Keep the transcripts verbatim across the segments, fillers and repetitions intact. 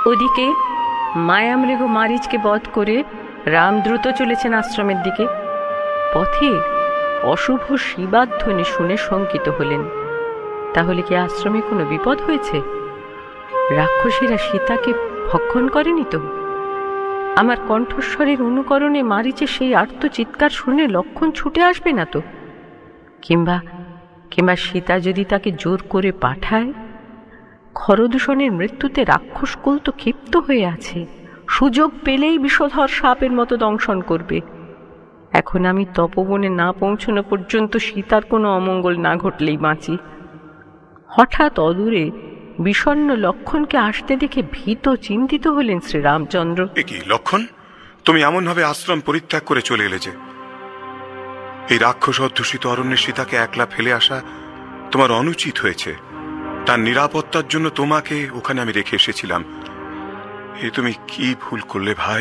ওদিকে মায়ামৃগ মারীচকে বধ করে রাম দ্রুত চলেছেন আশ্রমের দিকে। পথে অশুভ শিবাধ্বনি শুনে শঙ্কিত হলেন। তাহলে কি আশ্রমে কোনো বিপদ হয়েছে? রাক্ষসীরা সীতাকে ভক্ষণ করেনি তো? আমার কণ্ঠস্বরের অনুকরণে মারীচের সেই আর্ত চিৎকার শুনে লক্ষণ ছুটে আসবে না তো? কিংবা কিংবা সীতা যদি তাকে জোর করে পাঠায়? খরদূষণের মৃত্যুতে রাক্ষসকুল তো ক্ষিপ্ত হয়ে আছে, সুযোগ পেলেই বিষধর সাপের মতো দংশন করবে। এখন আমি তপবনে না পৌঁছানো পর্যন্ত সীতার কোনো অমঙ্গল না ঘটলেই বাঁচি। হঠাৎ অদূরে বিষণ্ণ লক্ষণকে আসতে দেখে ভীত চিন্তিত হলেন শ্রীরামচন্দ্র। এ কি লক্ষণ, তুমি এমন ভাবে আশ্রম পরিত্যাগ করে চলে এলে যে? এই রাক্ষস অধ্যুষিত অরণ্যে সীতাকে একলা ফেলে আসা তোমার অনুচিত হয়েছে। তার নিরাপত্তার জন্য তোমাকে ওখানে আমি রেখে এসেছিলাম। এ তুমি কি ভুল করলে ভাই?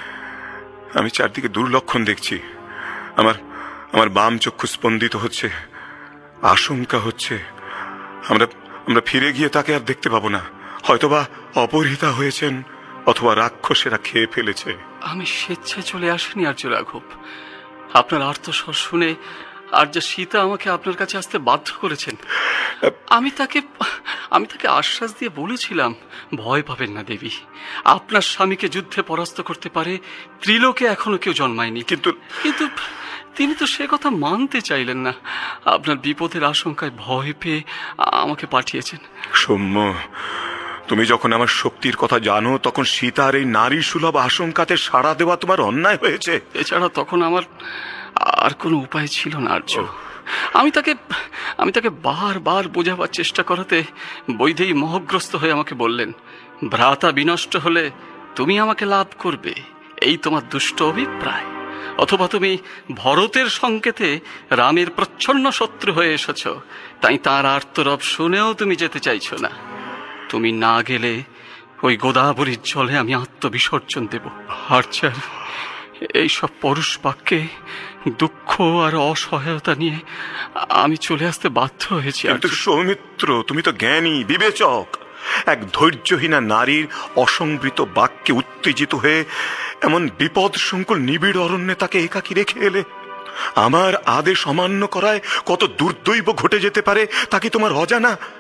আমি চারদিকে দুর্লক্ষণ দেখছি। আমার আমার বাম চক্ষু স্পন্দিত হচ্ছে, আশঙ্কা হচ্ছে আমরা আমরা ফিরে গিয়ে তাকে আর দেখতে পাবো না। হয়তোবা অপহৃতা হয়েছেন, অথবা রাক্ষসেরা খেয়ে ফেলেছে। আমি স্বেচ্ছায় চলে আসিনি আর্য রাঘব। আপনার আর্তস্বর শুনে আর্য সীতা আমাকে আপনার কাছে আসতে বাধ্য করেছেন। আমি তাকে আমি তাকে আশ্বাস দিয়ে বলেছিলাম, ভয় পাবেন না দেবী, আপনার স্বামীকে যুদ্ধে পরাস্ত করতে পারে ত্রিলোকে এখনো কেউ জন্মায়নি। কিন্তু কিন্তু তিনি তো সে কথা মানতে চাইলেন না। আপনার বিপদের আশঙ্কায় ভয় পেয়ে আমাকে পাঠিয়েছেন। সৌম্য, তুমি যখন আমার শক্তির কথা জানো, তখন সীতার এই নারী সুলভ আশঙ্কাতে সাড়া দেওয়া তোমার অন্যায় হয়েছে। এছাড়া তখন আমার আর কোনো উপায় ছিল না আর্য। আমি তাকে আমি তাকে বারবার বোঝাবার চেষ্টা করাতে বৈদেহী মোহগ্রস্ত হয়ে আমাকে বললেন, ভ্রাতা বিনষ্ট হলে তুমি আমাকে লাভ করবে, এই তোমার দুষ্ট অভিপ্রায়। অথবা তুমি ভরতের সংকেতে রামের প্রচ্ছন্ন শত্রু হয়ে এসেছ, তাই তার আর্তরব শুনেও তুমি যেতে চাইছো না। তুমি না গেলে ওই গোদাবরীর জলে আমি আত্মবিসর্জন দেব। আর্চার, এইসব পরুষ বাক্যে দুঃখ আর অসহায়তা নিয়ে আমি চলে আসতে বাধ্য হয়েছি। কিন্তু সৌমিত্র, তুমি তো জ্ঞানী বিবেচক। এক ধৈর্যহীনা নারীর অসংবৃত বাক্যে উত্তেজিত হয়ে এমন বিপদ সংকুল নিবিড় অরণ্যে তাকে একাকী রেখে এলে। আমার আদেশ অমান্য করায় কত দুর্দৈব ঘটে যেতে পারে তা কি তোমার অজানা?